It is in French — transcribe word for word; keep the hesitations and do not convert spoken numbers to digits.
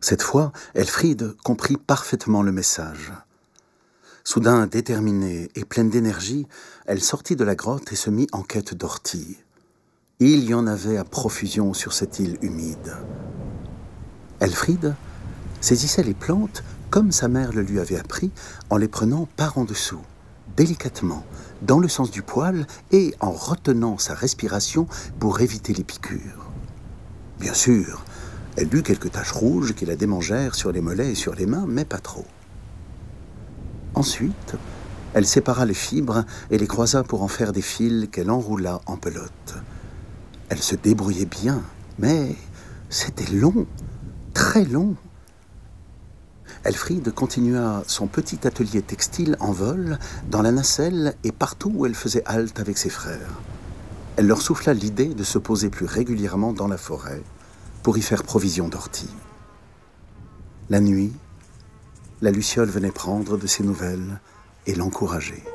Cette fois, Elfriede comprit parfaitement le message. Soudain déterminée et pleine d'énergie, elle sortit de la grotte et se mit en quête d'orties. Il y en avait à profusion sur cette île humide. Elfriede saisissait les plantes comme sa mère le lui avait appris, en les prenant par en dessous, délicatement, dans le sens du poil et en retenant sa respiration pour éviter les piqûres. Bien sûr, elle eut quelques taches rouges qui la démangèrent sur les mollets et sur les mains, mais pas trop. Ensuite, elle sépara les fibres et les croisa pour en faire des fils qu'elle enroula en pelote. Elle se débrouillait bien, mais c'était long, très long. Elfriede continua son petit atelier textile en vol, dans la nacelle et partout où elle faisait halte avec ses frères. Elle leur souffla l'idée de se poser plus régulièrement dans la forêt pour y faire provision d'orties. La nuit, la luciole venait prendre de ses nouvelles et l'encourager.